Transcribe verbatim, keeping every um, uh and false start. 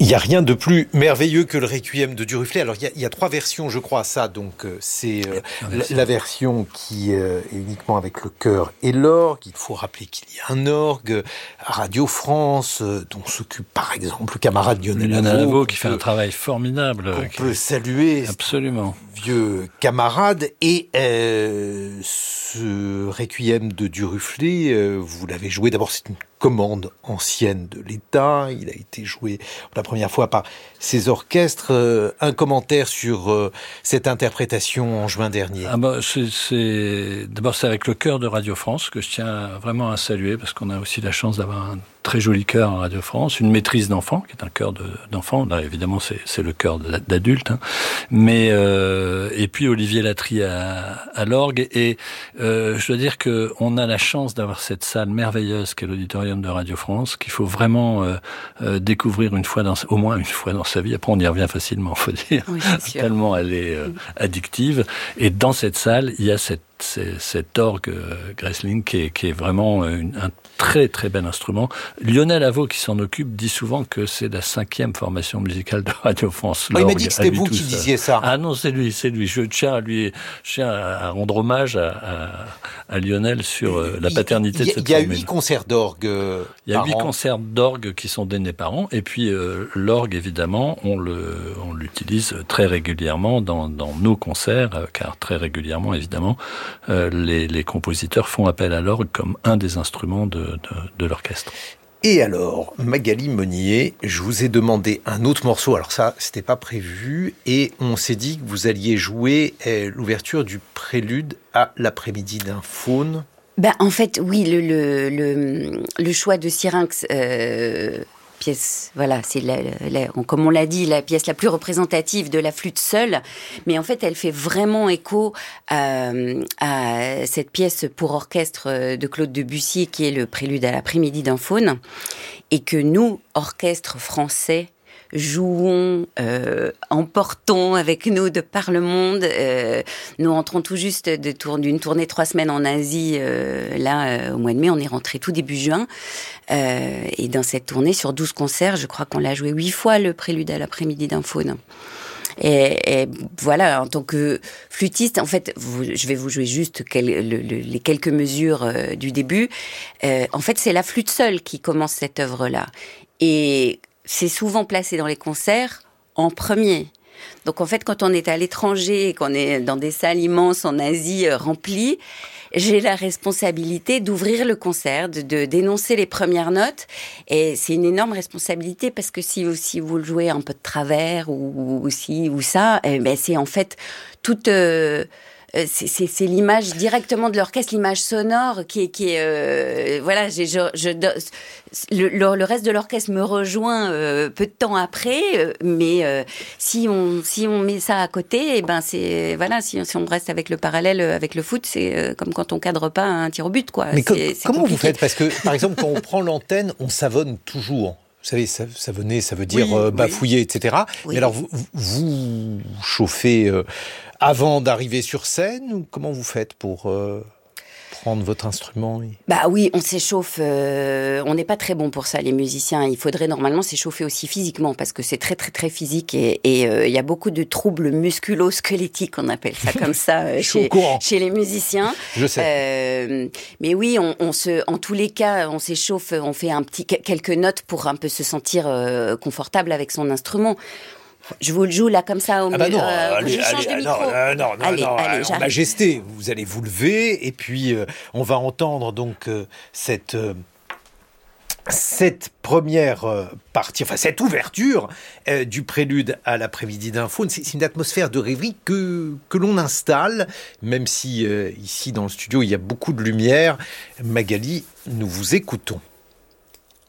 Il n'y a rien de plus merveilleux que le Requiem de Duruflé. Alors, il y a, il y a trois versions, je crois, à ça. Donc, euh, c'est euh, la, la version qui euh, est uniquement avec le chœur et l'orgue. Il faut rappeler qu'il y a un orgue à Radio France, euh, dont s'occupe, par exemple, le camarade Lionel Avo, qui fait peut, un travail formidable. On qui... peut saluer. Absolument. Vieux camarade. Et euh, ce Requiem de Duruflé, euh, vous l'avez joué. D'abord, c'est une commande ancienne de l'État. Il a été joué pour la première fois par ces orchestres. Euh, un commentaire sur euh, cette interprétation en juin dernier. Ah bah, c'est, c'est... D'abord, c'est avec le chœur de Radio France que je tiens vraiment à saluer, parce qu'on a aussi la chance d'avoir un très joli chœur à Radio France, une maîtrise d'enfants, qui est un chœur de, d'enfants. Là, évidemment, c'est, c'est le chœur d'adultes. Hein. Mais, euh, et puis Olivier Latry à, à l'orgue. Et euh, je dois dire qu'on a la chance d'avoir cette salle merveilleuse qu'est l'auditorium de Radio France, qu'il faut vraiment euh, euh, découvrir une fois dans, au moins une fois dans sa vie. Après, on y revient facilement, faut dire. Oui, tellement elle est euh, addictive. Et dans cette salle, il y a cette C'est, cet orgue euh, Grässling qui est, qui est vraiment une, un très très bel instrument. Lionel Avo, qui s'en occupe, dit souvent que c'est la cinquième formation musicale de Radio France. Oh, il m'a dit que c'était vous qui ça. disiez ça. Ah non, c'est lui, c'est lui. Je tiens à lui, je tiens à rendre hommage à, à, à Lionel sur euh, la paternité il, il, de cette formule. Il y a huit concerts d'orgue euh, Il y a huit concerts d'orgue qui sont donnés par an. Et puis euh, l'orgue, évidemment, on, le, on l'utilise très régulièrement dans, dans nos concerts, euh, car très régulièrement, évidemment, Euh, les, les compositeurs font appel à l'orgue comme un des instruments de, de, de l'orchestre. Et alors, Magali Monnier, je vous ai demandé un autre morceau. Alors ça, c'était pas prévu. Et on s'est dit que vous alliez jouer euh, l'ouverture du prélude à l'après-midi d'un faune. Ben, en fait, oui, le, le, le, le choix de Syrinx... Euh... pièce, voilà, c'est la, la, comme on l'a dit, la pièce la plus représentative de la flûte seule, mais en fait, elle fait vraiment écho à, à cette pièce pour orchestre de Claude Debussy, qui est le prélude à l'après-midi d'un faune, et que nous, orchestre français, jouons, euh, emportons avec nous de par le monde. Euh, nous rentrons tout juste de tour, d'une tournée trois semaines en Asie, euh, là, euh, au mois de mai. On est rentré tout début juin. Euh, et dans cette tournée, sur douze concerts, je crois qu'on l'a joué huit fois, le prélude à l'après-midi d'un faune. Et, et voilà, en tant que flûtiste, en fait, vous, je vais vous jouer juste quel, le, le, les quelques mesures euh, du début. Euh, en fait, c'est la flûte seule qui commence cette œuvre-là. Et c'est souvent placé dans les concerts en premier. Donc en fait, quand on est à l'étranger et qu'on est dans des salles immenses en Asie euh, remplies, j'ai la responsabilité d'ouvrir le concert, de, de d'énoncer les premières notes. Et c'est une énorme responsabilité parce que si, si vous le jouez un peu de travers ou, ou si ou ça, eh ben c'est en fait toute... Euh, C'est, c'est, c'est l'image directement de l'orchestre, l'image sonore qui est, qui est euh, voilà, j'ai, je, je, le, le, le reste de l'orchestre me rejoint euh, peu de temps après, euh, mais euh, si on si on met ça à côté, et ben c'est voilà, si, si on reste avec le parallèle avec le foot, c'est euh, comme quand on cadre pas un tir au but, quoi. Mais c'est, co- c'est comment compliqué. vous faites ? Parce que par exemple, quand on prend l'antenne, on savonne toujours. Vous savez, savonner, ça veut dire oui, euh, bafouiller, oui. et cetera. Oui. Mais alors, vous, vous chauffez euh, avant d'arriver sur scène ou comment vous faites pour euh, prendre votre instrument ? Bah oui, on s'échauffe. Euh, on n'est pas très bon pour ça, les musiciens. Il faudrait normalement s'échauffer aussi physiquement parce que c'est très très très physique et il et, euh, y a beaucoup de troubles musculo-squelettiques, on appelle ça comme ça euh, chez, chez les musiciens. Je sais. Euh, mais oui, on, on se, en tous les cas, on s'échauffe. On fait un petit quelques notes pour un peu se sentir euh, confortable avec son instrument. Je vous le joue là comme ça au milieu. Ah bah non, euh, allez, je change allez, de micro. Non, euh, non, non, allez, non, allez, en majesté, vous allez vous lever et puis euh, on va entendre donc euh, cette euh, cette première euh, partie, enfin cette ouverture euh, du prélude à l'après-midi d'un faune. C'est, c'est une atmosphère de rêverie que que l'on installe, même si euh, ici dans le studio il y a beaucoup de lumière. Magali, nous vous écoutons.